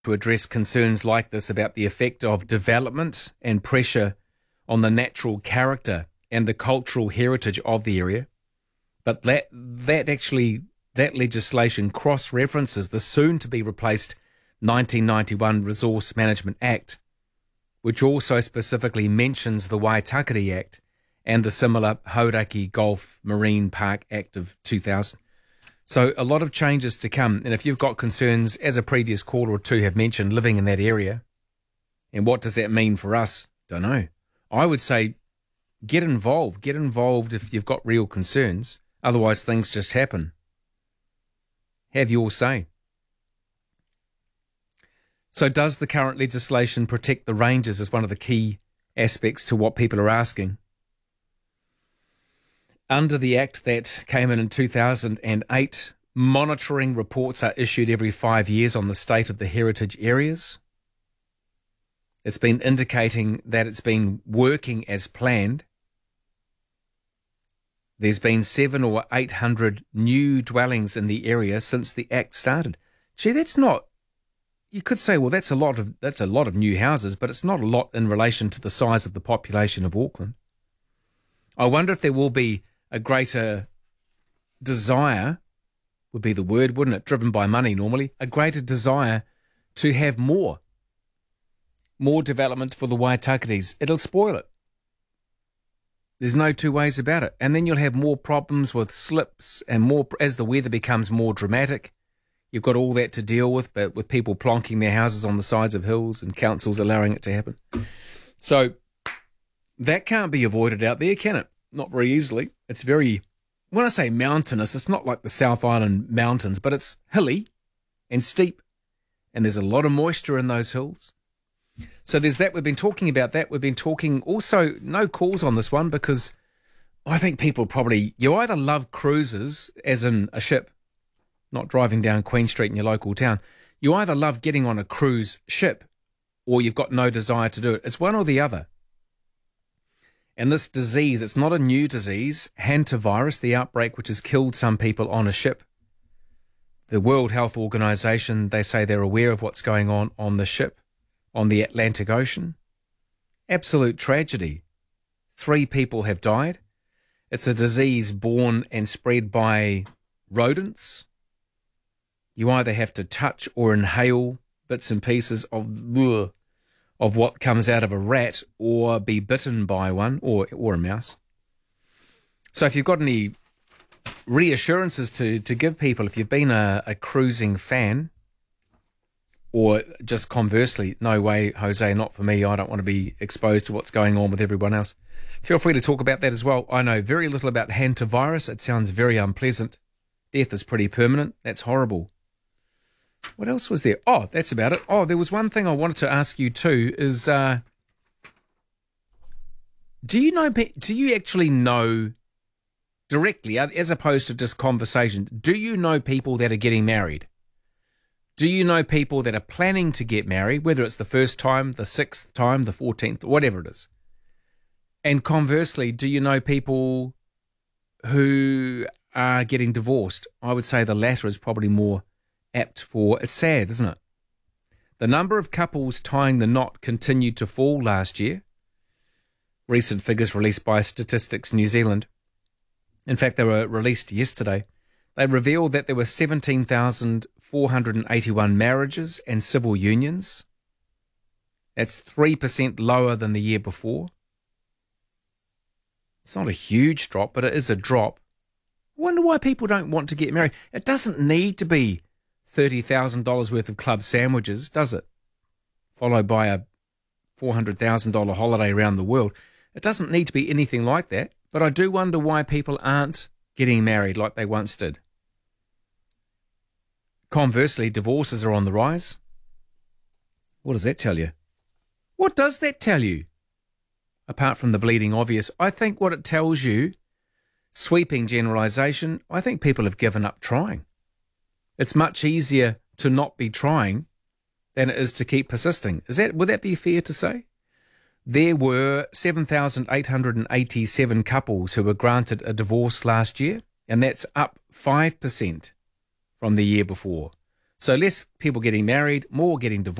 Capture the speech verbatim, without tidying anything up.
to address concerns like this about the effect of development and pressure on the natural character and the cultural heritage of the area. But that that actually, that legislation cross-references the soon-to-be-replaced nineteen ninety-one Resource Management Act, which also specifically mentions the Waitakere Act and the similar Hauraki Gulf Marine Park Act of two thousand. So a lot of changes to come. And if you've got concerns, as a previous caller or two have mentioned, living in that area, and what does that mean for us? Don't know. I would say get involved. Get involved if you've got real concerns. Otherwise, things just happen. Have your say. So does the current legislation protect the rangers is one of the key aspects to what people are asking. Under the Act that came in in two thousand eight, monitoring reports are issued every five years on the state of the heritage areas. It's been indicating that it's been working as planned. There's been seven or eight hundred new dwellings in the area since the Act started. Gee, that's not... You could say, well, that's a lot of that's a lot of new houses, but it's not a lot in relation to the size of the population of Auckland. I wonder if there will be a greater desire, would be the word, wouldn't it? Driven by money normally, a greater desire to have more, more development for the Waitakeres. It'll spoil it. There's no two ways about it. And then you'll have more problems with slips and more, as the weather becomes more dramatic. You've got all that to deal with, but with people plonking their houses on the sides of hills and councils allowing it to happen. So that can't be avoided out there, can it? Not very easily. It's very, when I say mountainous, it's not like the South Island mountains, but it's hilly and steep, and there's a lot of moisture in those hills. So there's that. We've been talking about that. We've been talking also, no calls on this one because I think people probably, you either love cruises, as in a ship, not driving down Queen Street in your local town. You either love getting on a cruise ship or you've got no desire to do it. It's one or the other. And this disease, it's not a new disease, hantavirus, the outbreak which has killed some people on a ship. The World Health Organization, they say they're aware of what's going on on the ship, on the Atlantic Ocean. Absolute tragedy. Three people have died. It's a disease born and spread by rodents. You either have to touch or inhale bits and pieces of ugh, of what comes out of a rat or be bitten by one or or a mouse. So if you've got any reassurances to, to give people, if you've been a, a cruising fan, or just conversely, no way, Jose, not for me, I don't want to be exposed to what's going on with everyone else, feel free to talk about that as well. I know very little about hantavirus. It sounds very unpleasant. Death is pretty permanent. That's horrible. What else was there? Oh, that's about it. Oh, there was one thing I wanted to ask you too is, uh, do you know, do you actually know directly, as opposed to just conversations, do you know people that are getting married? Do you know people that are planning to get married, whether it's the first time, the sixth time, the fourteenth, whatever it is? And conversely, do you know people who are getting divorced? I would say the latter is probably more apt for, it's sad, isn't it? The number of couples tying the knot continued to fall last year. Recent figures released by Statistics New Zealand. In fact, they were released yesterday. They revealed that there were seventeen thousand four hundred eighty-one marriages and civil unions. That's three percent lower than the year before. It's not a huge drop, but it is a drop. I wonder why people don't want to get married. It doesn't need to be thirty thousand dollars worth of club sandwiches, does it? Followed by a four hundred thousand dollars holiday around the world. It doesn't need to be anything like that, but I do wonder why people aren't getting married like they once did. Conversely, divorces are on the rise. What does that tell you? What does that tell you? Apart from the bleeding obvious, I think what it tells you, sweeping generalisation, I think people have given up trying. It's much easier to not be trying than it is to keep persisting. Is that, would that be fair to say? There were seven thousand eight hundred eighty-seven couples who were granted a divorce last year, and that's up five percent from the year before. So less people getting married, more getting divorced.